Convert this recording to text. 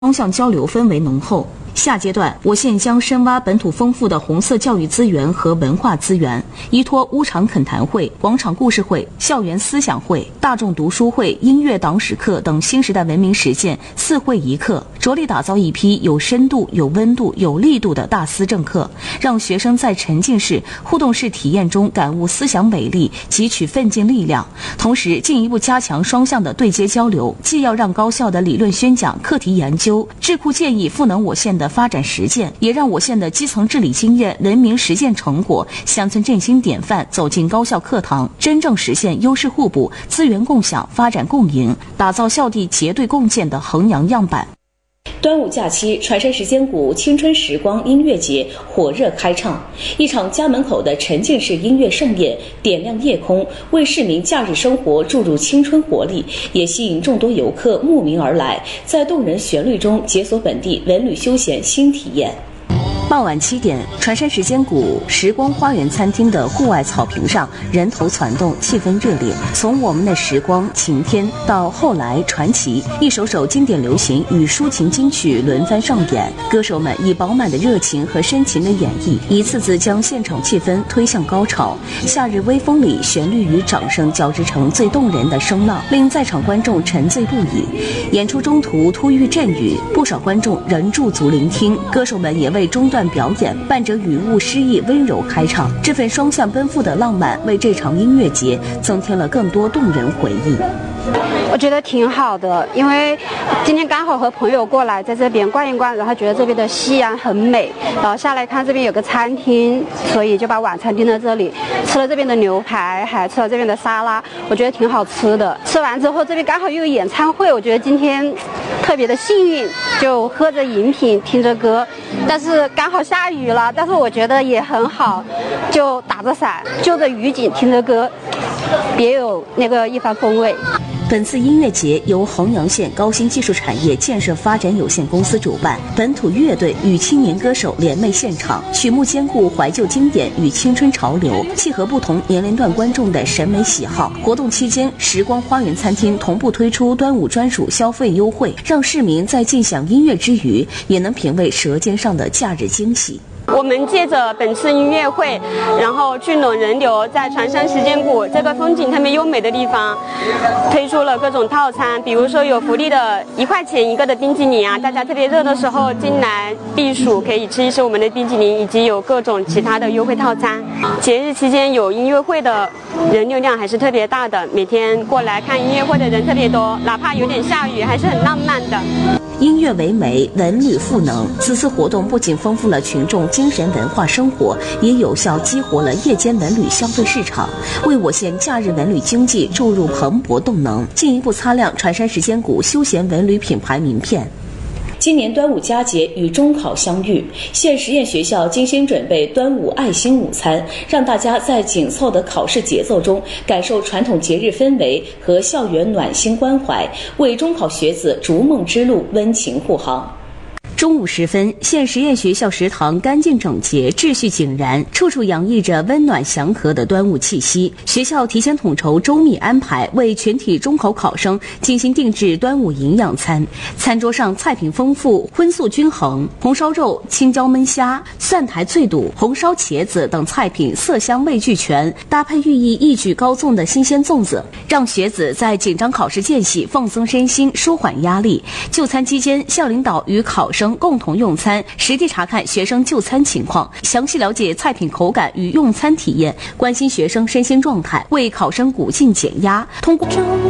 双向交流氛围浓厚。下阶段，我县将深挖本土丰富的红色教育资源和文化资源，依托屋场恳谈会、广场故事会、校园思想会、大众读书会、音乐党史课等新时代文明实践4会1课，着力打造一批有深度、有温度、有力度的大思政课，让学生在沉浸式、互动式体验中感悟思想伟力，汲取奋进力量。同时，进一步加强双向的对接交流，既要让高校的理论宣讲、课题研究、智库建议赋能我县的发展实践，也让我县的基层治理经验、文明实践成果、乡村振兴典范走进高校课堂，真正实现优势互补、资源共享、发展共赢，打造校地结对共建的衡阳样板。 端午假期，船山时间谷青春时光音乐节火热开唱，一场家门口的沉浸式音乐盛宴点亮夜空，为市民假日生活注入青春活力，也吸引众多游客慕名而来，在动人旋律中解锁本地文旅休闲新体验。 傍晚7点，船山时间谷时光花园餐厅的户外草坪上，人头攒动，气氛热烈。从我们的时光、晴天到后来传奇，一首首经典流行与抒情金曲轮番上演，歌手们以饱满的热情和深情的演绎，一次次将现场气氛推向高潮。夏日微风里，旋律与掌声交织成最动人的声浪，令在场观众沉醉不已。演出中途突遇阵雨，不少观众仍驻足聆听，歌手们也未中断表演，伴着雨雾诗意温柔开唱，这份双向奔赴的浪漫为这场音乐节增添了更多动人回忆。 我觉得挺好的，因为今天刚好和朋友过来，在这边逛一逛，然后觉得这边的夕阳很美，然后下来看这边有个餐厅，所以就把晚餐订在这里，吃了这边的牛排，还吃了这边的沙拉，我觉得挺好吃的。吃完之后，这边刚好又有演唱会，我觉得今天特别的幸运，就喝着饮品，听着歌，但是刚好下雨了，但是我觉得也很好，就打着伞，就着雨景，听着歌，别有那个一番风味。 本次音乐节由衡阳县高新技术产业建设发展有限公司主办，本土乐队与青年歌手联袂现场，曲目兼顾怀旧经典与青春潮流，契合不同年龄段观众的审美喜好。活动期间，时光花园餐厅同步推出端午专属消费优惠，让市民在尽享音乐之余，也能品味舌尖上的假日惊喜。 我们借着本次音乐会，然后聚拢人流，在船山时间谷这个风景特别优美的地方，推出了各种套餐，比如说有福利的1块钱1个的冰淇淋啊，大家特别热的时候进来避暑可以吃一吃我们的冰淇淋，以及有各种其他的优惠套餐。节日期间有音乐会的人流量还是特别大的，每天过来看音乐会的人特别多，哪怕有点下雨，还是很浪漫的。 音乐为媒，文旅赋能。此次活动不仅丰富了群众精神文化生活，也有效激活了夜间文旅消费市场，为我县假日文旅经济注入蓬勃动能，进一步擦亮船山时间谷休闲文旅品牌名片。 今年端午佳节与中考相遇，县实验学校精心准备端午爱心午餐，让大家在紧凑的考试节奏中感受传统节日氛围和校园暖心关怀，为中考学子逐梦之路温情护航。 中午时分，县实验学校食堂干净整洁，秩序井然，处处洋溢着温暖祥和的端午气息。学校提前统筹周密安排，为全体中考考生精心定制端午营养餐。餐桌上菜品丰富，荤素均衡，红烧肉、青椒焖虾、蒜苔脆肚、红烧茄子等菜品色香味俱全，搭配寓意一举高纵的新鲜粽子，让学子在紧张考试间隙放松身心，舒缓压力。就餐期间，校领导与考生共同用餐，实地查看学生就餐情况，详细了解菜品口感与用餐体验，关心学生身心状态，为考生鼓劲减压。通过